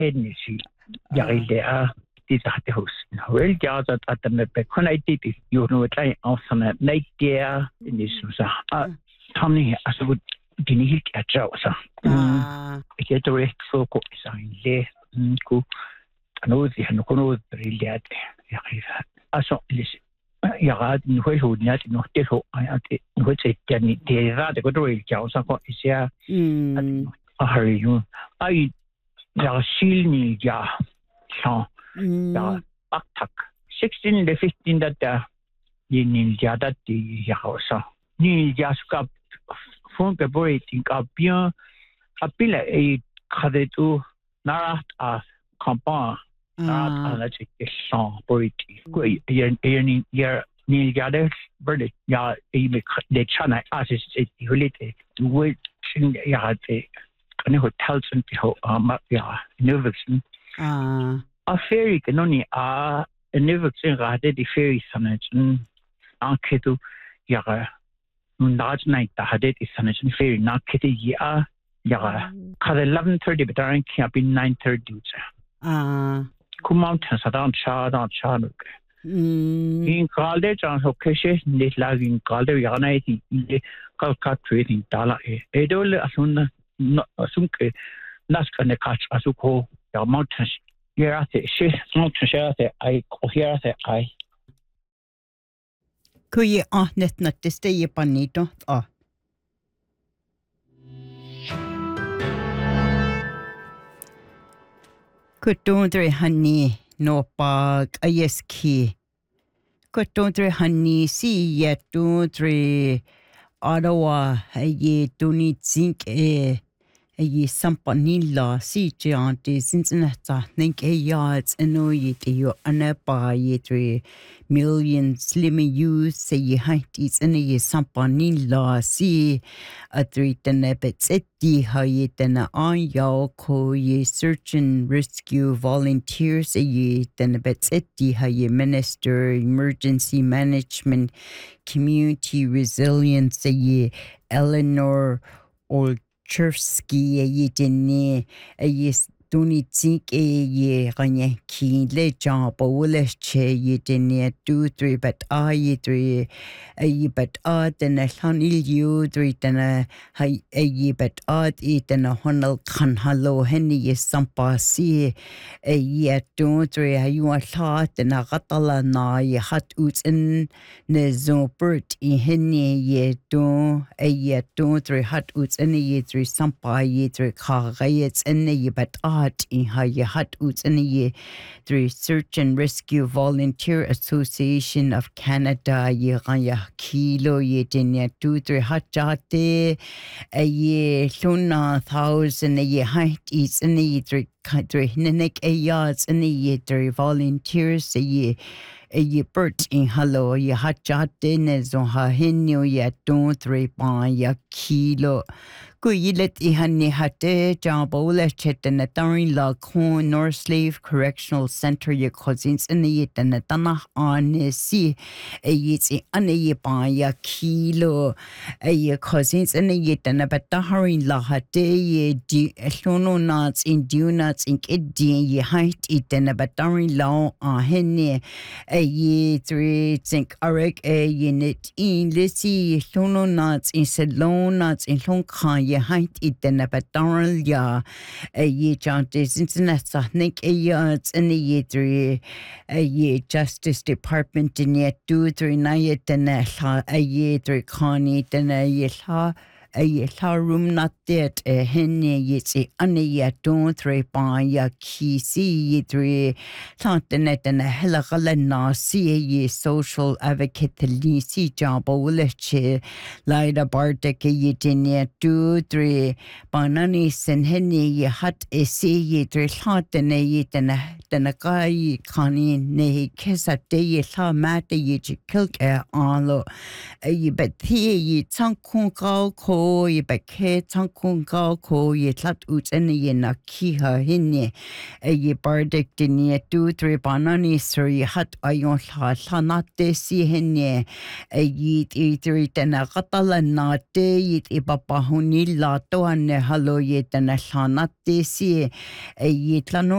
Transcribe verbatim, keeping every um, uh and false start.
Hennessy. Jarilea. Det har det hos. Vel, jeg har at der med kun er det jo noget der afsender. Nej, det er ligesom så. Tommy, altså det er helt klar så. Jeg tror ikke så godt så en læ. Ku noget det har noget noget brilliant. Jeg altså jeg har den høje hoved nært nu det ho. Jeg nu har det det er ret det går det ikke så godt især. Og har jo ej jeg er silnig ja. Så ja, baktak. sixteen eller fifteen der der i Nigeria der de jeg også. Nigeria skal funke på et ting bien. Apila et kredito narat af kampagne. Narat af det så på et. Jeg jeg jeg Nigeria der burde jeg i med det chana assist i hulite. Du vil jeg har det. Kan jeg hotel sådan på om ja nervøsen. Ah. Og ferie kan nogen er nervøsen rette de ferie sådan en anketu jeg Large night der har det i sådan en ferie nok det ja jeg kan eleven thirty but der er kan be nine thirty ud. Ah. Kom out så der en chat der chat. Mm. En kalde chance okay lidt lag en kalde jeg nej det kalkat trading dollar er det alle sådan sunke naskane catch asuko jeg mountains jeg det shit mountains jeg det I her det I Kuye ah net net det steg panito ah Kutundre hani no pag ayeski Kutundre hani si yetundre Ottawa aye tuni zink e aye sampanilla si jante Cincinnati think a yards anoyit yo anapa yetre millions limi use say ye height is in a sampanilla si a three tenebets eti hayetana on yo ko ye search and rescue volunteers a ye tenebets eti haye minister emergency management community resilience a ye Eleanor Olchevsky a ye dene a ye Tuni think a ye ranye keen le job or che ye dene two three but I ye three a ye but odd and a honey you three than a hi a ye but odd eat and a honel can hello henny ye sampa see a ye two three a you a thought and a ratala na ye hat ut in ne zo bert in henny ye do a ye two three hat ut in ye three sampa ye three car it's in ye but in how you had ut in a year through Search and Rescue Volunteer Association of Canada ye raya kilo ye dinya two three hat jate a year luna thousand a year height is in a year three three ninek a yards in a year three volunteers a year a year birds in hello ye hat jate nezon ha henyo ye two three pan ya kilo Kuyilet ihani hate jambole chetana tarin la con North Slave Correctional Center ye cousins in the yetana tana on si a yitsi ane pa ya kilo a ye cousins in the yetana but taharin la hate ye di lono nuts in donuts in kiddi ye height itana but tarin la on henne a ye three think arek a unit in lisi lono nuts in salon nuts in long ye height itena bataral ya a ye chante Cincinnati think a yards in the ye three a ye Justice Department in ye two three nine tena a ye three connie tena ye ha a ye ha room not that a henne ye say ane ya don't three pan ya ki si ye three tantene tena hella gala na si ye social advocate li si job oleche laida bartek ye tena two three banani sen henne ye hat e si ye three tantene ye tena tena kai kani ne kesa de ye la mate ye chikilk e anlo a ye bet he ye tankun gao ko ye bet ke tankun gao ko ye tlat ut ene ye na ki ha hinne a ye bardik din ye two three banani so ye hat ayon la la na de si henne a ye e three tena katala na de ye e papa huni la to ane halo ye tena la na de si a ye tlano